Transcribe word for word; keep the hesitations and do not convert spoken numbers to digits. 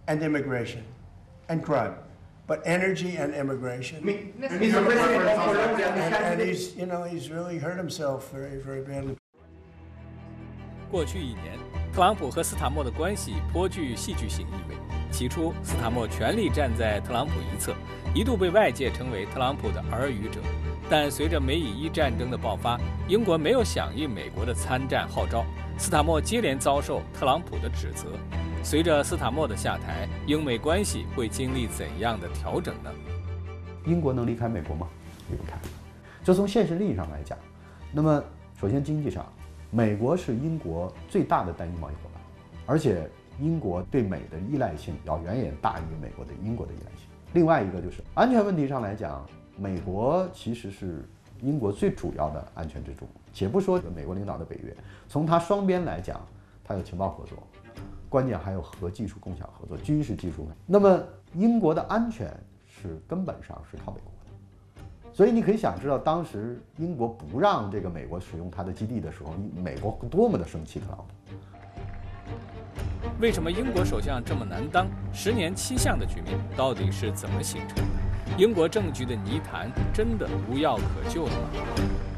and immigration and crime, but energy and immigration. And he's the president of Colombia. And, and he's, you know, he's really hurt himself very, very badly. 过去一年，特朗普和斯塔默的关系颇具戏剧性意味。起初，斯塔默全力站在特朗普一侧，一度被外界称为特朗普的耳语者。但随着美以伊战争的爆发，英国没有响应美国的参战号召，斯塔默接连遭受特朗普的指责。随着斯塔默的下台，英美关系会经历怎样的调整呢？ 英国能离开美国吗？离不开。就从现实利益上来讲，那么首先经济上，美国是英国最大的单一贸易伙伴，而且英国对美的依赖性要远远大于美国对英国的依赖性。另外一个就是安全问题上来讲，美国其实是英国最主要的安全支柱。且不说美国领导的北约，从它双边来讲，它有情报合作，关键还有和技术共享合作、军事技术。那么英国的安全是根本上是靠美国的，所以你可以想知道，当时英国不让这个美国使用它的基地的时候，美国多么的生气特朗普。 为什么英国首相这么难当？十年七项的局面到底是怎么形成的？英国政局的泥潭真的无药可救了吗？